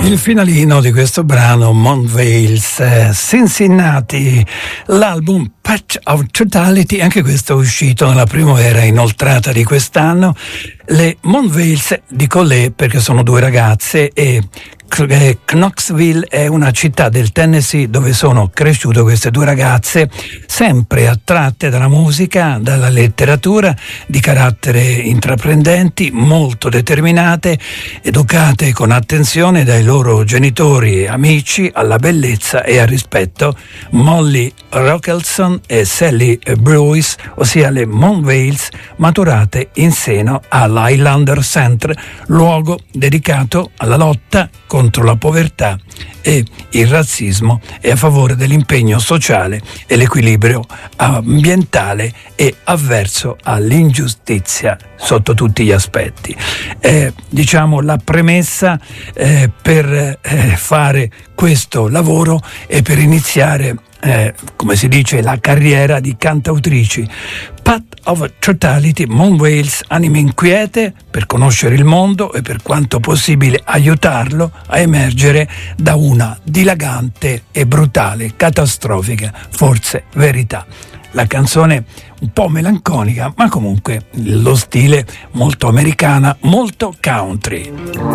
Il finalino di questo brano, Montvales, Cincinnati, l'album Patch of Totality, anche questo è uscito nella primavera inoltrata di quest'anno. Le Montvales, dico le perché sono due ragazze, e Knoxville è una città del Tennessee dove sono cresciute queste due ragazze, sempre attratte dalla musica, dalla letteratura, di carattere intraprendenti, molto determinate, educate con attenzione dai loro genitori e amici alla bellezza e al rispetto. Molly Rockelson e Sally Bruce, ossia le Montvales, maturate in seno all'Highlander Center, luogo dedicato alla lotta contro la povertà e il razzismo e a favore dell'impegno sociale e l'equilibrio ambientale e avverso all'ingiustizia sotto tutti gli aspetti. Diciamo la premessa per fare questo lavoro e per iniziare come si dice, la carriera di cantautrici. Path of Totality, Montvales, anime inquiete per conoscere il mondo e per quanto possibile aiutarlo a emergere da una dilagante e brutale, catastrofica, forse verità. La canzone un po' melanconica, ma comunque lo stile molto americana, molto country.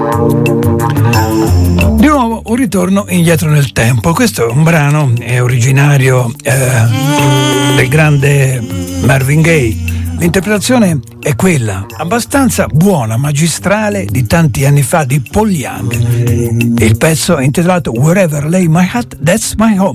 Di nuovo un ritorno indietro nel tempo. Questo è un brano, è originario del grande Marvin Gaye. L'interpretazione è quella abbastanza buona, magistrale, di tanti anni fa di Paul Young. Il pezzo è intitolato Wherever Lay My Hat, That's My Home.